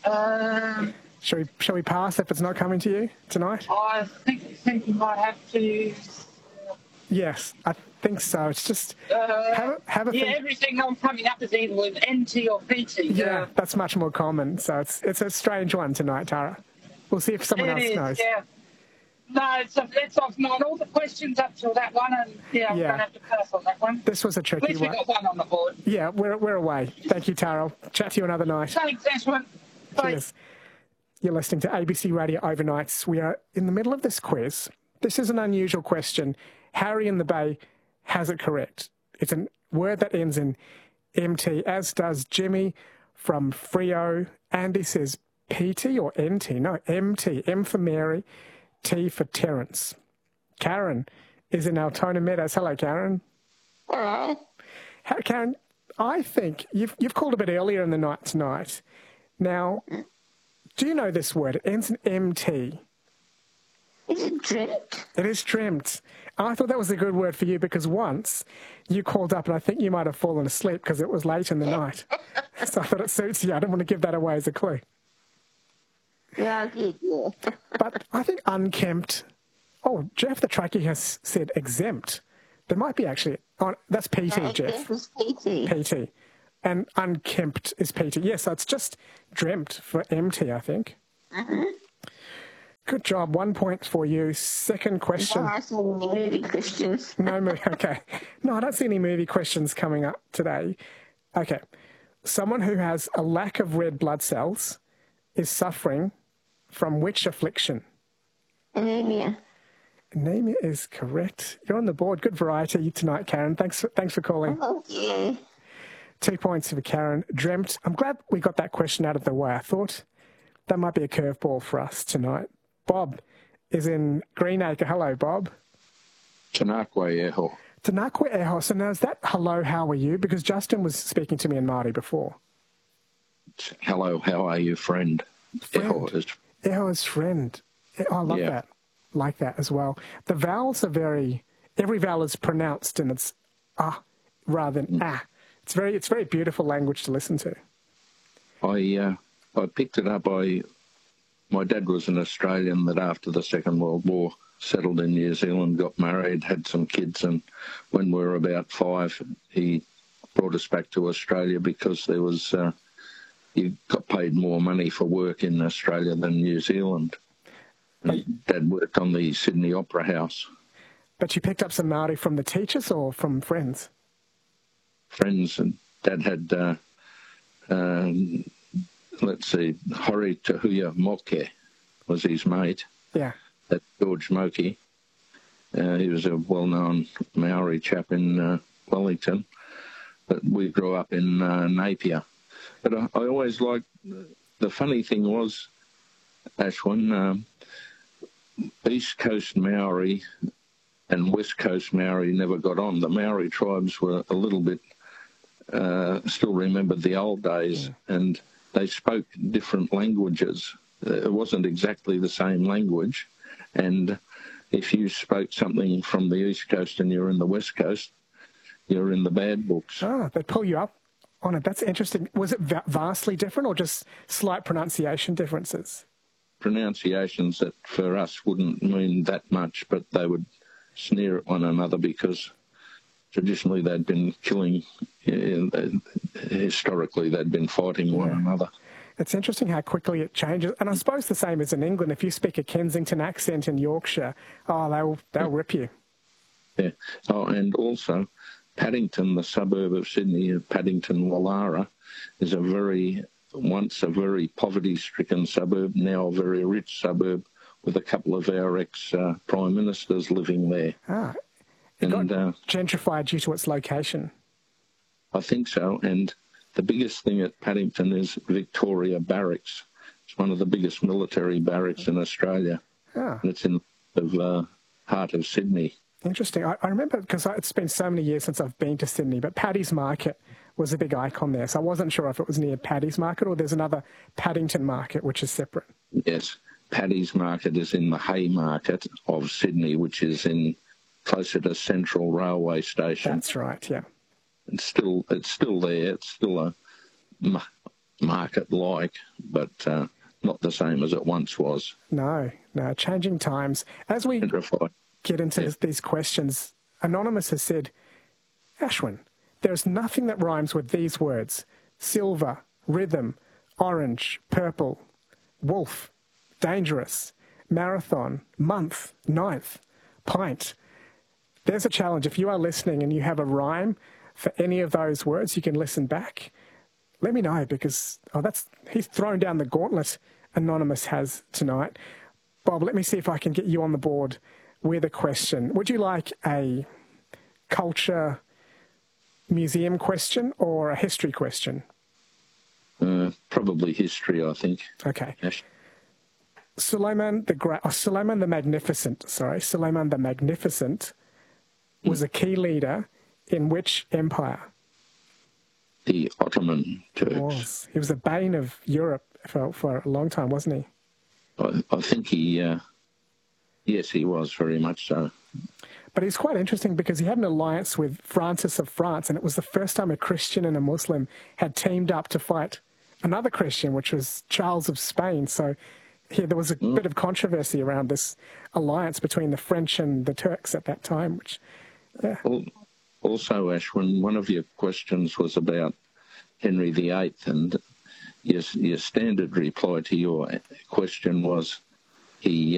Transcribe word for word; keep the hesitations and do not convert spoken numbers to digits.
Um, Shall we, shall we pass if it's not coming to you tonight? I think, think you might have to... Yes, I think so. It's just Uh, have a, have a yeah, think. everything I'm coming up is either with N T or P T. Yeah, Uh, that's much more common. So it's it's a strange one tonight, Tara. We'll see if someone it else is, knows. yeah. No, it's, it's off not all the questions up till that one, and yeah, I'm Yeah. going to have to pass on that one. This was a At tricky least we one. got one on the board. Yeah, we're we're away. Thank you, Tara. I'll chat to you another night. Thanks, Ashwin. Bye. Cheers. You're listening to A B C Radio Overnights. We are in the middle of this quiz. This is an unusual question. Harry in the Bay has it correct. It's a word that ends in M T, as does Jimmy from Frio. Andy says P T or N T? No, M T. M for Mary, T for Terence. Karen is in Altona Meadows. Hello, Karen. Hello. How, Karen, I think you've, you've called a bit earlier in the night tonight. Now, do you know this word? It ends in M T. Is it dreamt? It is dreamt. I thought that was a good word for you because once you called up and I think you might have fallen asleep because it was late in the night. So I thought it suits you. I didn't want to give that away as a clue. Yeah, I did, yeah. But I think unkempt. Oh, Jeff the Truckie has said exempt. There might be actually. Oh, that's P T, No, Jeff. it was P T. P T. And unkempt is P T. Yes, so it's just dreamt for M T, I think. Mm-hmm. Good job. One point for you. Second question. No, I saw the movie questions. No movie. Okay. No, I don't see any movie questions coming up today. Okay. Someone who has a lack of red blood cells is suffering from which affliction? Anemia. Anemia is correct. You're on the board. Good variety tonight, Karen. Thanks for, thanks for calling. Oh, yeah. Two points for Karen. Dreamt. I'm glad we got that question out of the way. I thought that might be a curveball for us tonight. Bob is in Greenacre. Hello, Bob. Tanakwe eho. Tanakwe eho. So now is that hello, how are you? Because Justin was speaking to me in Māori before. Hello, how are you, friend? Friend. Eho is, Eho is friend. Oh, I love Yeah. that. Like that as well. The vowels are very, every vowel is pronounced and it's ah rather than ah. It's very, it's very beautiful language to listen to. I uh, I picked it up. I my dad was an Australian that after the Second World War settled in New Zealand, got married, had some kids, and when we were about five, he brought us back to Australia because there was uh, you got paid more money for work in Australia than New Zealand. And Dad worked on the Sydney Opera House. But you picked up some Māori from the teachers or from friends? Friends, and Dad had, uh, um, let's see, Hori Tahuya Moke was his mate. Yeah. That's George Moke. Uh, he was a well-known Maori chap in uh, Wellington, but we grew up in uh, Napier. But I, I always liked, the funny thing was, Ashwin, um, East Coast Maori and West Coast Maori never got on. The Maori tribes were a little bit, uh, still remembered the old days, yeah. And they spoke different languages. It wasn't exactly the same language. And if you spoke something from the East Coast and you're in the West Coast, you're in the bad books. Oh, they pull you up on it. That's interesting. Was it va- vastly different or just slight pronunciation differences? Pronunciations that for us wouldn't mean that much, but they would sneer at one another because traditionally they'd been killing, historically they'd been fighting one Yeah. another. It's interesting how quickly it changes. And I suppose the same as in England. If you speak a Kensington accent in Yorkshire, oh, they'll, they'll rip you. Yeah. Oh, and also Paddington, the suburb of Sydney, Paddington Wallara, is a very, once a very poverty-stricken suburb, now a very rich suburb with a couple of our ex-prime ministers living there. Ah, it and, got uh, gentrified due to its location. I think so, and the biggest thing at Paddington is Victoria Barracks. It's one of the biggest military barracks in Australia. Ah. And it's in the uh, heart of Sydney. Interesting. I, I remember, because it's been so many years since I've been to Sydney, but Paddy's Market was a big icon there. So I wasn't sure if it was near Paddy's Market or there's another Paddington Market, which is separate. Yes, Paddy's Market is in the Haymarket of Sydney, which is in closer to Central Railway Station. That's right, yeah. It's still, it's still there. It's still a, market-like, but uh, not the same as it once was. No, no, changing times. As we Gentrified. get into Yeah. these questions, Anonymous has said, Ashwin, there is nothing that rhymes with these words: silver, rhythm, orange, purple, wolf, dangerous, marathon, month, ninth, pint. There's a challenge. If you are listening and you have a rhyme for any of those words, you can listen back. Let me know, because oh, that's he's thrown down the gauntlet Anonymous has tonight. Bob, let me see if I can get you on the board with a question. Would you like a culture museum question or a history question? Uh, probably history, I think. Okay. Ash. Suleiman the Gra- oh, Suleiman the Magnificent, sorry, Suleiman the Magnificent was a key leader in which empire? The Ottoman Turks. He was. He was the bane of Europe for, for a long time, wasn't he? I, I think he, uh, yes, he was very much so. But he's quite interesting because he had an alliance with Francis of France, and it was the first time a Christian and a Muslim had teamed up to fight another Christian, which was Charles of Spain. So here there was a mm. bit of controversy around this alliance between the French and the Turks at that time, which, yeah. Well, also, Ashwin, one of your questions was about Henry the Eighth, and your, your standard reply to your question was he